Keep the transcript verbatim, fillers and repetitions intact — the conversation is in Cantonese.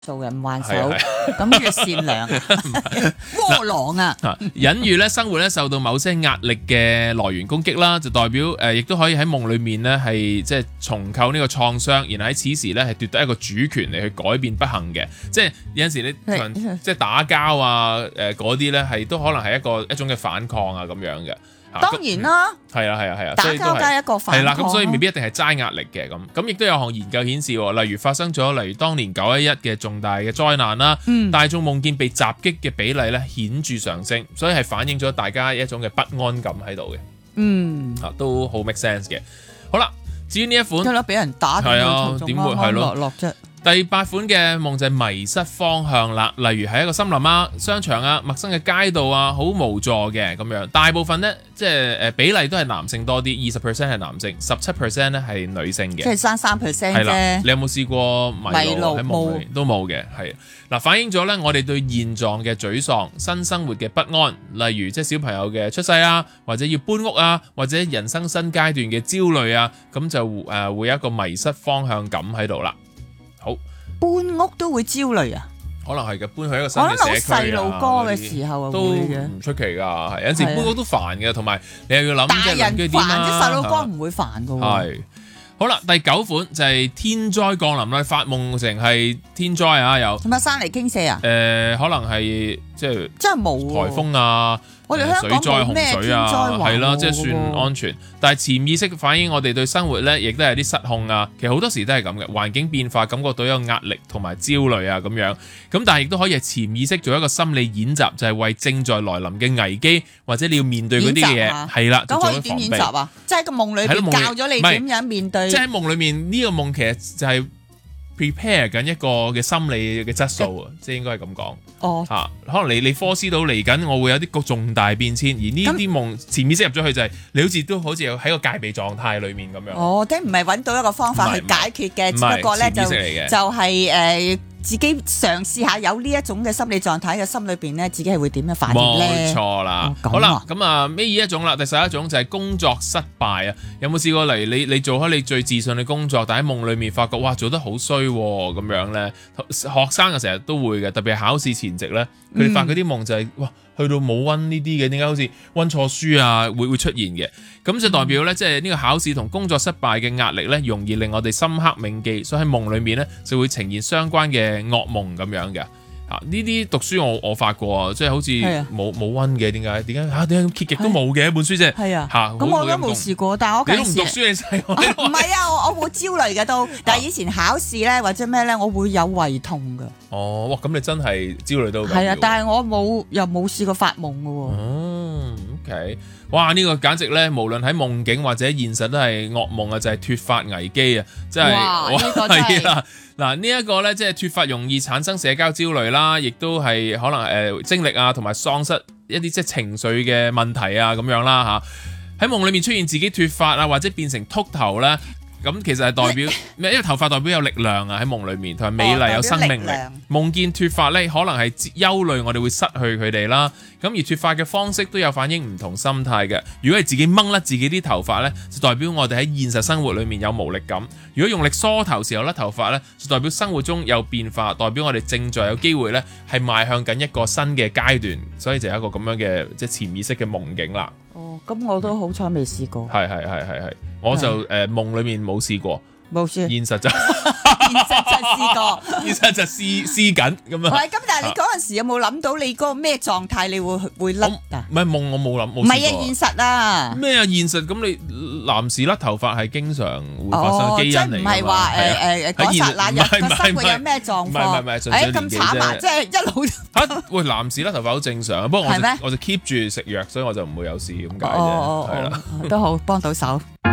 做人還手，咁叫善良啊，窩囊啊！ 隱喻咧生活咧受到某些壓力嘅來源攻擊啦，就代表誒，亦、呃、都可以喺夢裏面咧係即係重構呢個創傷，然後喺此時咧係奪得一個主權嚟去改變不幸嘅。即係有陣時你同人即係打交啊，誒嗰啲咧係都可能係一個一種嘅反抗啊咁樣嘅。 當然啦， 係啊係啊係啊， 打交梗係一個反抗， 係啦，咁所以未必一定係齋壓力嘅咁，咁亦都有項研究顯示，例如發生咗例如當年九一一嘅重大嘅災難啦，嗯、大眾夢見被襲擊嘅比例咧顯著上升，所以係反映咗大家一種嘅不安感喺度嘅，嗯，啊都好 make sense 嘅。好啦，至於呢一款， 得啦，俾人打， 係啊，點會係咯？ 落啫。 第八款嘅夢就係迷失方向啦，例如係一個森林啊、商場啊、陌生嘅街道啊，好無助嘅咁樣。大部分呢，即係誒比例都係男性多啲，二十 percent 係男性，十七 percent 咧係女性嘅。 即係生三 percent 啫。 係啦，你有冇試過迷路喺夢裏面？都冇嘅，係嗱，反映咗咧我哋對現狀嘅沮喪、新生活嘅不安，例如即係小朋友嘅出世啊，或者要搬屋啊，或者人生新階段嘅焦慮啊，咁就誒會有一個迷失方向感喺度啦。好， 搬屋都會焦慮啊？ 可能係嘅，搬去一個新嘅社區啊， 細路哥嘅時候啊， 都唔出奇㗎，係有陣時搬屋都煩嘅，同埋你又要諗即係鄰居點啊，啲細路哥唔會煩㗎喎。 係，好啦，第九款就係天災降臨啦，發夢成係天災啊，有係咪山泥傾瀉啊？ 誒，可能係即係真係冇颱風啊。 我哋香港冇咩天災， 係啦，即係算安全。但係潛意識反映我哋對生活咧，亦都係啲失控啊。其實好多時都係咁嘅，環境變化感覺到有壓力同埋焦慮啊咁樣。咁但係亦都可以係潛意識做一個心理演習，就係、是、為正在來臨嘅危機或者你要面對嗰啲嘢，係啦、啊， 咁可以點演習啊？即係喺個夢裏邊教咗你點樣面對。 即係喺夢裏面呢、這個夢其實就係 prepare 緊一個嘅心理嘅質素啊，即係應該係咁講。哦，嚇、啊，可能你你科思到嚟緊，我會有啲個重大變遷，而呢啲夢潛意識入咗去就係、是、你好似都好似喺個戒備狀態裡面咁樣。哦， 即係唔係揾到一個方法去解決嘅，只不過咧就就係、是、誒。呃自己嘗試下有呢一種嘅心理狀態嘅心裏邊咧，自己係會點樣反應咧？冇錯啦。哦、好啦，咁啊，尾二一種啦，第十一種就係工作失敗啊！有冇試過嚟你你做開你最自信嘅工作，但喺夢裏面發覺哇做得好衰咁樣咧？學生啊成日都會嘅，特別係考試前夕咧，佢哋發嗰啲夢就係、是、哇去到冇溫呢啲嘅，點解好似溫錯書啊會會出現嘅？咁就代表咧，即係呢個考試同工作失敗嘅壓力咧，容易令我哋深刻銘記，所以喺夢裏面咧就會呈現相關嘅噩夢咁樣嘅。啊，呢啲讀書我我發過啊，即係好似冇冇溫嘅，點解？點解嚇？點解揭極都冇嘅一本書啫？係啊，嚇咁我都冇試過，但係我你都唔讀書你細個？唔係啊，我我冇焦慮嘅都，但係以前考試咧或者咩咧，我會有胃痛㗎。哦，哇！咁你真係焦慮到係啊，但係我冇又冇試過發夢㗎喎。嗯 ，OK。哇！呢、這個簡直咧，無論喺夢境或者現實都係噩夢啊，就係、是、脫髮危機啊，即係哇！係啦，嗱呢一個咧，即係脫髮容易產生社交焦慮啦，亦都係可能誒、呃、精力啊，同埋喪失一啲即係情緒嘅問題啊咁樣啦嚇。喺夢裏面出現自己脫髮啊，或者變成禿頭咧。咁其實係代表咩？因為頭髮代表有力量啊，喺夢裏面同埋美麗有生命力。哦、夢見脫髮咧，可能係憂慮我哋會失去佢哋啦。咁而脫髮嘅方式都有反映唔同心態嘅。如果係自己掹甩自己啲頭髮咧，就代表我哋喺現實生活裏面有無力感；如果用力梳頭時候甩頭髮咧，就代表生活中有變化，代表我哋正在有機會咧係邁向緊一個新嘅階段。所以就有一個咁樣嘅即係潛意識嘅夢境啦。 哦，咁我都好彩未試過。 係係係係係，我就誒夢裏面冇試過， 冇試。 現實就現實就試過， 現實就試試緊咁啊。 係咁，但係你嗰陣時有冇諗到你嗰個咩狀態你會會甩啊？ 唔係夢，我冇諗，冇試過。 唔係啊，現實啊。咩啊？現實咁你男士甩頭髮係經常會發生基因嚟㗎嘛？ 唔係話誒誒誒嗰剎那日個生活有咩狀況？唔係唔係，純粹年紀啫。誒咁慘啊！即係一路嚇喂，男士甩頭髮好正常，不過我就我就 keep 住食藥，所以我就唔會有事咁解啫。係啦， 都好幫到手。